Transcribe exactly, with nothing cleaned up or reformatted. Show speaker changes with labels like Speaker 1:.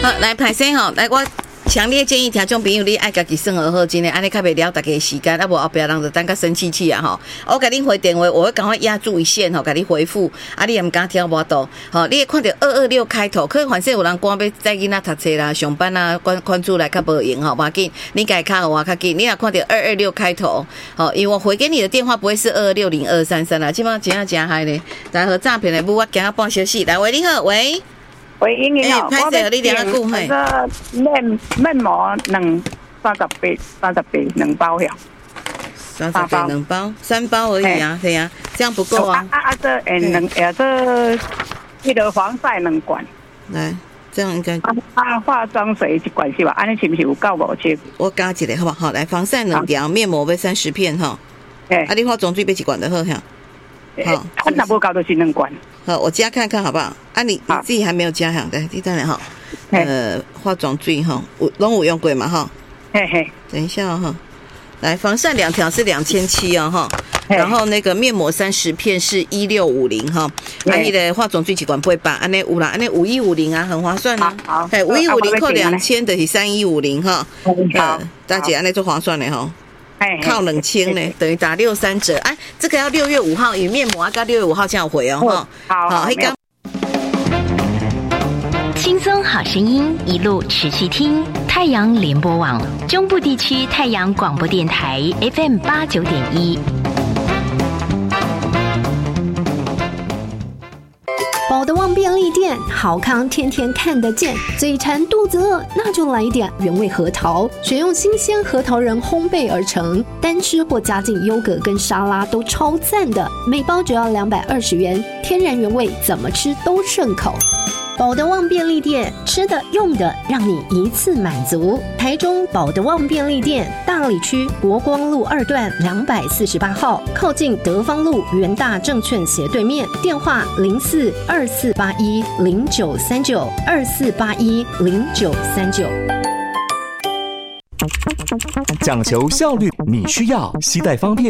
Speaker 1: 好，来拍摄吼，来我。强烈建议听众朋友，你爱家己算好好，真诶，安尼较袂了大家的时间，啊无后壁人就等甲生气气啊吼。我甲恁回电话，我会赶快压住一线吼，甲你回复。啊，你也毋敢听无度，吼，你会看到二二六开头，可是反正有人赶要载囡仔读册啦、上班啦，关关注来较无用吼，无要紧，你家卡互我较紧。你若看到二二六开头，吼，因为我回给你的电话不会是二二六零二三三啦，基本上真啊真嗨咧。来和诈骗的母，我惊啊半小时。来，喂，你好，喂。
Speaker 2: 喂，英英哦，
Speaker 1: 我要订那
Speaker 2: 个面面膜两三十八，三十八两包呀，
Speaker 1: 三十八两包，三包而已啊，对啊，这样不够啊。
Speaker 2: 啊啊，这诶两诶这那个防晒两罐，
Speaker 1: 来，这样应该。
Speaker 2: 啊，化妆水一罐是吧？安尼是不是有够无切？
Speaker 1: 我加一个好不好？来，防晒两条，面膜要三十片哈。哎，啊，你化妆水要一罐的好哈。
Speaker 2: 好，我那不够就是两罐。
Speaker 1: 好，我加看看好不好？啊你，你自己还没有加哈？来，第三来哈，呃，化妆水哈，我拢有用过嘛哈？
Speaker 2: 嘿嘿，
Speaker 1: 等一下哈，来，防晒两条是两千七哦哈，然后那个面膜三十片是一六五零哈，啊你的化妆水一罐八百，安尼有啦，安尼五一五零啊，很划算啊。
Speaker 2: 好，
Speaker 1: 哎，五一五零扣两千的是三一五零哈。好，大姐安尼做划算的哈。靠冷清呢，等于打六三折。哎，这个要六月五号，与面膜啊，到六月五号这样回哦哈。
Speaker 2: 好，好，
Speaker 1: 黑刚。
Speaker 3: 轻松好声音，一路持续听。太阳联播网中部地区太阳广播电台 F M 八九点一。
Speaker 4: 宝德旺便利店，好康天天看得见。嘴馋肚子饿，那就来一点原味核桃，选用新鲜核桃仁烘焙而成，单吃或加进优格跟沙拉都超赞的。每包只要两百二十元，天然原味，怎么吃都顺口。宝德旺便利店，吃的用的让你一次满足。台中宝德旺便利店，大里区国光路二段两百四十八号，靠近德芳路元大证券斜对面。电话零四二四八一零九三九二四八一零九三九。
Speaker 5: 讲求效率，你需要携带方便。